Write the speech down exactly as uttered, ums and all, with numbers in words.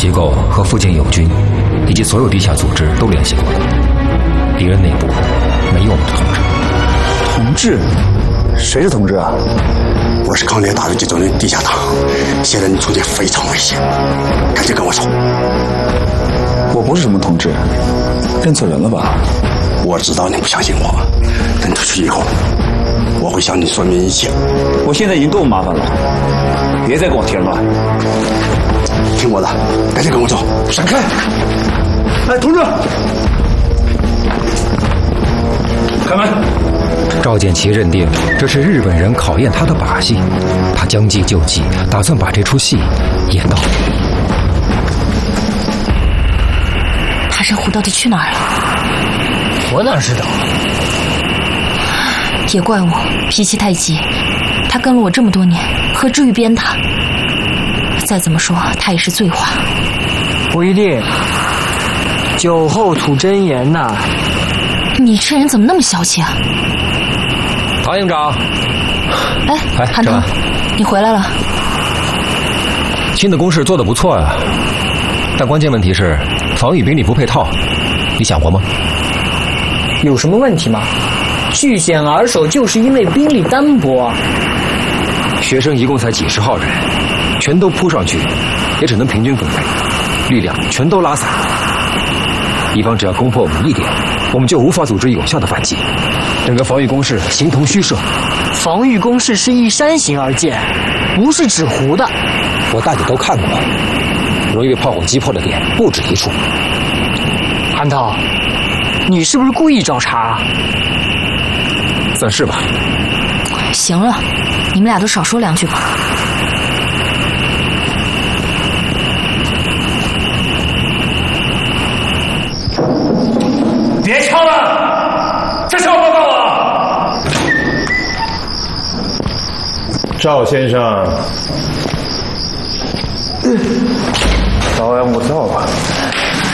机构和附近友军以及所有地下组织都联系过了，敌人内部没有我们的同志。 同志？谁是同志啊？ 我是抗联大游击中的地下党，现在你处境非常危险，赶紧跟我走。 我不是什么同志，认错人了吧？ 我知道你不相信我，等出去以后，我会向你说明一切。 我现在已经够麻烦了，别再跟我添乱。 听我的，赶紧跟我走，闪开！ 哎，同志，开门！ 赵建奇认定这是日本人考验他的把戏，他将计就计，打算把这出戏演到底。 他这虎到底去哪儿了？ 我哪知道？ 也怪我脾气太急，他跟了我这么多年，何至于鞭他？再怎么说，他也是罪犯。 不一定，酒后吐真言呐、啊。 你这人怎么那么小气啊？ 唐营长， 哎， 哎， 韩腾，你回来了。 新的工事做得不错呀、啊，但关键问题是防御兵力不配套，你想过吗？ 有什么问题吗？据险而守就是因为兵力单薄。 学生一共才几十号人，全都扑上去，也只能平均分配，力量全都拉散。敌方只要攻破我们一点，我们就无法组织有效的反击，整个防御工事形同虚设。 防御工事是依山形而建，不是纸糊的。 我大体都看过了，容易被炮火击破的点不止一处。 韩涛，你是不是故意找茬？ 算是吧。 行了，你们俩都少说两句吧。 别敲了，这是要报告啊！赵先生，嗯，稍安勿躁吧。